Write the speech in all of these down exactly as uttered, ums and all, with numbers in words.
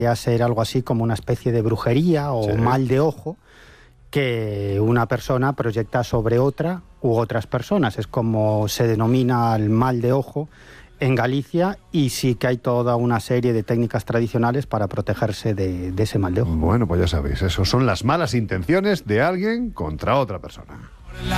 a ser algo así como una especie de brujería o sí. mal de ojo que una persona proyecta sobre otra u otras personas. Es como se denomina el mal de ojo en Galicia, y sí que hay toda una serie de técnicas tradicionales para protegerse de, de ese mal de ojo. Bueno, pues ya sabéis, eso son las malas intenciones de alguien contra otra persona.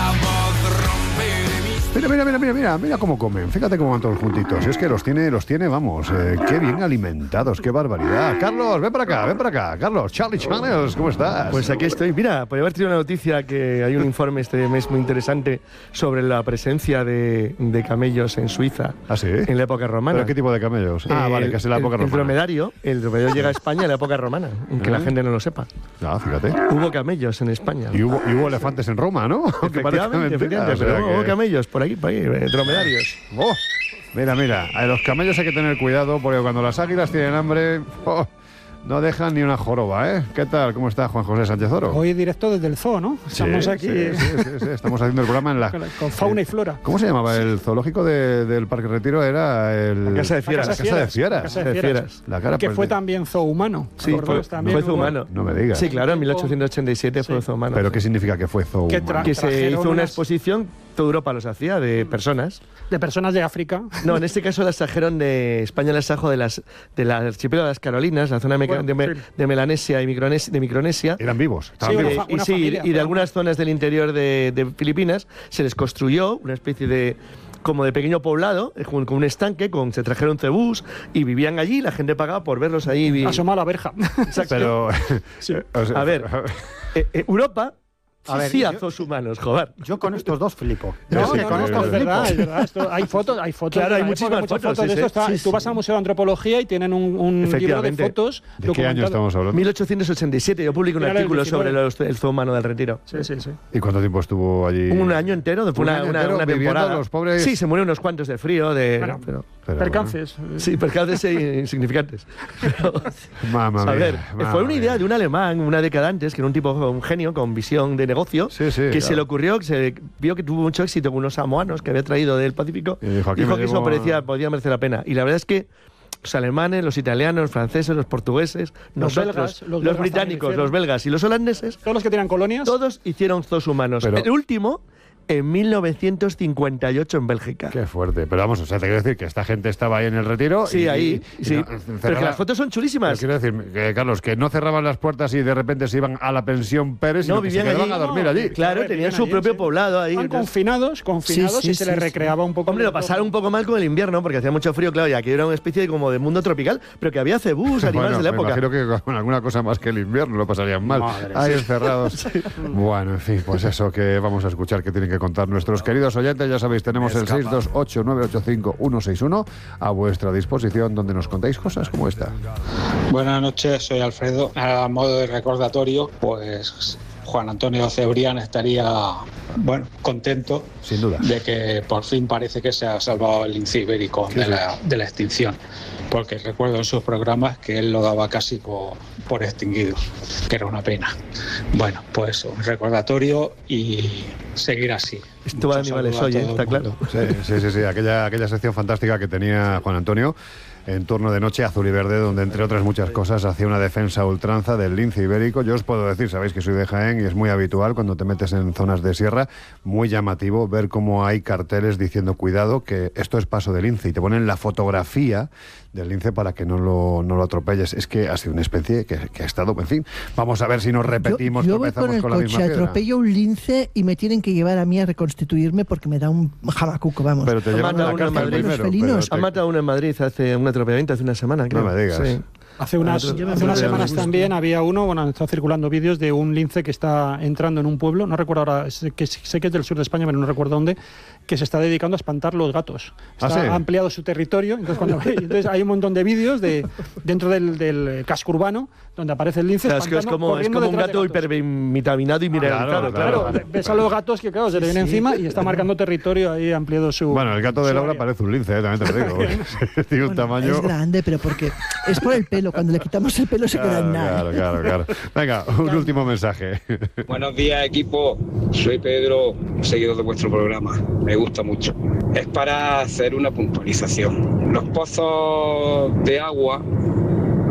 Mira, mira, mira, mira, mira, mira cómo comen. Fíjate cómo van todos juntitos. Y es que los tiene, los tiene, vamos, eh, qué bien alimentados, qué barbaridad. Carlos, ven para acá, ven para acá. Carlos, Charlie Channels, ¿cómo estás? Pues aquí estoy. Mira, podría haber tenido una noticia que hay un informe este mes muy interesante sobre la presencia de, de camellos en Suiza. ¿Ah, sí? En la época romana. ¿Pero qué tipo de camellos? Ah, el, vale, que es en la época el, romana. El dromedario, el dromedario llega a España en la época romana, aunque ¿Eh? la gente no lo sepa. Ah, fíjate. Hubo camellos en España. Y hubo, y hubo elefantes en Roma, ¿no? Efectivamente, efectivamente, pero hubo, que... hubo camellos por aquí, por ahí, dromedarios. Oh, mira, mira, a los camellos hay que tener cuidado porque cuando las águilas tienen hambre, oh, no dejan ni una joroba, ¿eh? ¿Qué tal? ¿Cómo está Juan José Sánchez Oro? Hoy directo desde el zoo, ¿no? Estamos sí, aquí. Sí, sí, sí, sí, estamos haciendo el programa en la... Con, con fauna eh, y flora. ¿Cómo se llamaba? El zoológico de, del Parque Retiro era el... La Casa de Fieras. La Casa de Fieras. La Casa de Fieras. La cara que pues fue de... también zoo humano. Sí, fue, también, fue zoo humano. No me digas. Sí, claro, en mil ochocientos ochenta y siete sí. fue zoo humano. ¿Pero qué significa que fue zoo humano? Que se hizo una exposición, toda Europa los hacía, de personas. De personas de África. No, en este caso las trajeron de España, las trajo de las del archipiélago de las Carolinas, la zona bueno, de, me, sí. de Melanesia y Micronesia, de Micronesia. Eran vivos. Sí, vivos. Una, una y, sí familia, y de algunas zonas del interior de, de Filipinas se les construyó una especie de como de pequeño poblado, con, con un estanque, con se trajeron cebús y vivían allí, la gente pagaba por verlos ahí. Asomar la verja. Exacto. Pero, sí. o sea, a ver, eh, eh, Europa... A ver, sí, yo, a zoos humanos, joder. Yo con estos dos flipo. No, sí, no, con no, estos es verdad, es verdad. Esto, hay fotos, hay fotos. Claro, hay muchísimas muchas fotos, fotos sí, de esto. Está, sí, tú sí. vas al Museo de Antropología y tienen un, un libro de fotos. ¿De qué año estamos hablando? mil ochocientos ochenta y siete. Yo publiqué un artículo sobre los, el zoo humano del Retiro. Sí, sí, sí. ¿Y cuánto tiempo estuvo allí? Un año entero, después un una, año una, entero una temporada. Los pobres... Sí, se murieron unos cuantos de frío, de... Bueno, pero, pero, percances. Bueno. Sí, percances insignificantes. Pero, mamá a ver, mía, fue una mía. idea de un alemán, una década antes, que era un tipo, un genio con visión de negocio, sí, sí, que claro. se le ocurrió, que se vio que tuvo mucho éxito con unos samoanos que había traído del Pacífico, y dijo, aquí dijo me que llevo... eso parecía, podía merecer la pena. Y la verdad es que los alemanes, los italianos, los franceses, los portugueses, los, nosotros, belgas, los, los belgas británicos, los belgas y los holandeses, todos los que tenían colonias, todos hicieron zoos humanos. Pero... El último en mil novecientos cincuenta y ocho en Bélgica. Qué fuerte. Pero vamos, o sea, te quiero decir que esta gente estaba ahí en el Retiro. Sí, y, ahí. Y, y sí. no, cerraba... Pero que las fotos son chulísimas. Quiero decir, que, Carlos, que no cerraban las puertas y de repente se iban a la pensión Pérez, sino no, que vivían se quedaban allí, a dormir no, allí. Claro, sí, tenían su allí, propio sí. poblado ahí. Estaban confinados, confinados sí, sí, y se sí, les sí. recreaba un poco. Hombre, lo pasaron un poco mal con el invierno porque hacía mucho frío, claro, ya que era una especie de, como de mundo tropical, pero que había cebús, animales bueno, de la me época. Imagino que con alguna cosa más que el invierno lo pasarían mal. Madre, ahí sí. encerrados. Sí. Bueno, en fin, pues eso que vamos a escuchar que tienen que contar nuestros queridos oyentes. Ya sabéis, tenemos el seis dos ocho nueve ocho cinco uno seis uno a vuestra disposición, donde nos contáis cosas como esta. Buenas noches, soy Alfredo. A modo de recordatorio, pues Juan Antonio Cebrián estaría, bueno, contento, sin duda, de que por fin parece que se ha salvado el lince ibérico sí, de, la, de la extinción, porque recuerdo en sus programas que él lo daba casi por, por extinguido, que era una pena. Bueno, pues un recordatorio y seguir así. Esto va a animales hoy, ¿eh? Está claro. Sí, sí, sí, sí. Aquella, aquella sección fantástica que tenía Juan Antonio en Turno de Noche, Azul y Verde, donde entre otras muchas cosas hacía una defensa a ultranza del lince ibérico. Yo os puedo decir, sabéis que soy de Jaén y es muy habitual cuando te metes en zonas de sierra, muy llamativo ver cómo hay carteles diciendo cuidado que esto es paso de lince y te ponen la fotografía del lince para que no lo, no lo atropelles. Es que ha sido una especie que, que ha estado, en fin, vamos a ver si nos repetimos. Yo, yo voy con el con la coche, misma piedra. atropello un lince y me tienen que llevar a mí a reconstituirme porque me da un jamacuco, vamos. Pero te llevan a la cárcel primero. Felinos. Te... Han matado a uno en Madrid hace un atropellamiento, hace una semana, creo. No me digas. Sí. Hace unas, hace unas semanas también había uno, bueno, han estado circulando vídeos de un lince que está entrando en un pueblo, no recuerdo ahora, sé que, sé que es del sur de España, pero no recuerdo dónde, que se está dedicando a espantar los gatos. Está, ¿Ah, sí? Ha ampliado su territorio, entonces, cuando, entonces hay un montón de vídeos de, dentro del, del casco urbano donde aparece el lince. Claro, es que es como, es como un gato hipervitaminado y mineralizado. Claro, Claro, claro. ves a los gatos que, claro, se le viene sí, encima y está marcando territorio ahí, ha ampliado su... Bueno, el gato de Laura área. parece un lince, ¿eh? También te lo digo. Tiene un bueno, tamaño... Es grande, pero porque es por el pelo. Cuando le quitamos el pelo se claro, queda en nada. Claro, claro, claro. Venga, un claro. último mensaje. Buenos días, equipo. Soy Pedro, seguidor de vuestro programa. Me gusta mucho. Es para hacer una puntualización. Los pozos de agua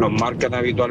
nos marcan habitualmente